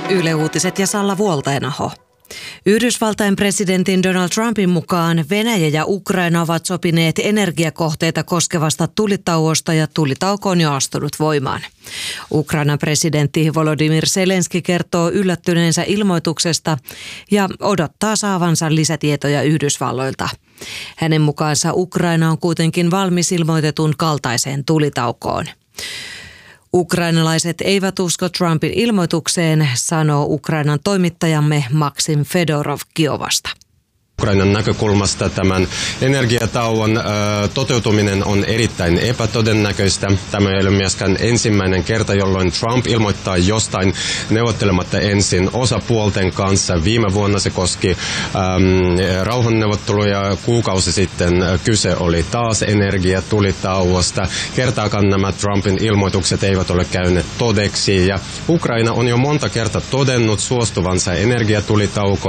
Yle Uutiset ja Salla Vuoltainaho. Yhdysvaltain presidentin Donald Trumpin mukaan Venäjä ja Ukraina ovat sopineet energiakohteita koskevasta tulitauosta ja tulitauko on jo astunut voimaan. Ukrainan presidentti Volodymyr Zelenski kertoo yllättyneensä ilmoituksesta ja odottaa saavansa lisätietoja Yhdysvalloilta. Hänen mukaansa Ukraina on kuitenkin valmis ilmoitetun kaltaiseen tulitaukoon. Ukrainalaiset eivät usko Trumpin ilmoitukseen, sanoo Ukrainan toimittajamme Maksim Fedorov Kiovasta. Ukrainan näkökulmasta tämän energiatauon toteutuminen on erittäin epätodennäköistä. Tämä ei ole myöskään ensimmäinen kerta, jolloin Trump ilmoittaa jostain neuvottelematta ensin osapuolten kanssa. Viime vuonna se koski rauhanneuvotteluja, kuukausi sitten kyse oli taas energiatulitauosta. Kertaakaan nämä Trumpin ilmoitukset eivät ole käyneet todeksi ja Ukraina on jo monta kertaa todennut suostuvansa energiatulitaukoon.